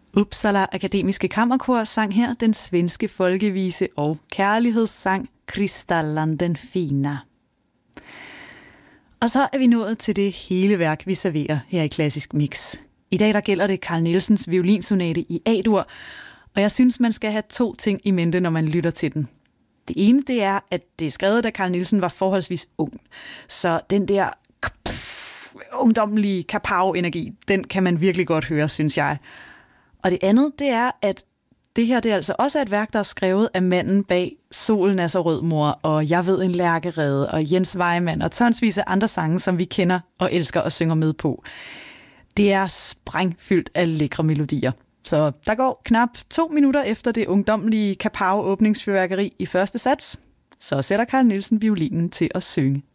Uppsala Akademiske Kammerkor sang her den svenske folkevise og kærlighedssang Kristallan den fina. Og så er vi nået til det hele værk, vi serverer her i Klassisk Mix. I dag der gælder det Carl Nielsens violinsonate i A-dur, og jeg synes, man skal have 2 ting i mente, når man lytter til den. Det ene, det er, at det er skrevet, da Carl Nielsen var forholdsvis ung. Så den der ungdommelige kapow-energi, den kan man virkelig godt høre, synes jeg. Og det andet, det er, at det her det er altså også et værk, der er skrevet af manden bag Solen er så rød, mor, og Jeg ved en lærkerede, og Jens Weimann, og tonsvis af andre sange, som vi kender og elsker og synger med på. Det er sprængfyldt af lækre melodier. Så der går knap 2 minutter efter det ungdommelige kapow-åbningsfyrværkeri i første sats, så sætter Carl Nielsen violinen til at synge.